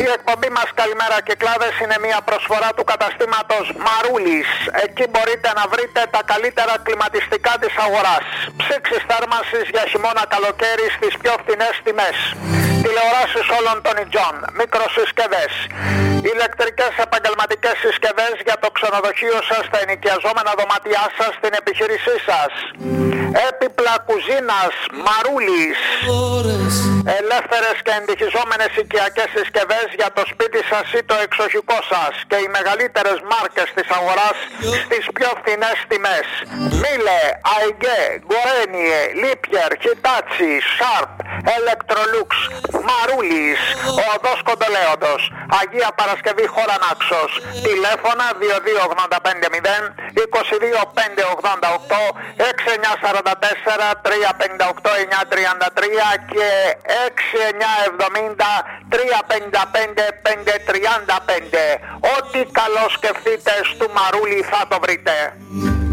Η εκπομπή μας Καλημέρα Κυκλάδες είναι μια προσφορά του καταστήματος Μαρούλης. Εκεί μπορείτε να βρείτε τα καλύτερα κλιματιστικά της αγοράς. Ψήξεις θέρμανσης για χειμώνα καλοκαίρι στις πιο φθηνές τιμές. Τηλεοράσεις όλων των ειδών, μικροσυσκευές, ηλεκτρικές επαγγελματικές συσκευές για το ξενοδοχείο σας, τα ενοικιαζόμενα δωμάτια σας, την επιχείρησή σας. Έπιπλα κουζίνας Μαρούλης. Ελεύθερες και εντυχιζόμενες οικιακές συσκευές για το σπίτι σας ή το εξοχικό σας και οι μεγαλύτερες μάρκες της αγοράς στις πιο φθηνές τιμές. Μίλε, Αϊγκέ, Γκορένιε, Λίπιερ, Χιτάτσι, Σάρπ, Ελεκτρολούξ, Μαρούλης, ο οδός Κοντολέοντος, Αγία Παρασκευή χώρα Νάξος. Τηλέφωνα 22850 22588 6944 358 933 και 6970 355 535. Ό,τι καλό σκεφτείτε στο Μαρούλι θα το βρείτε.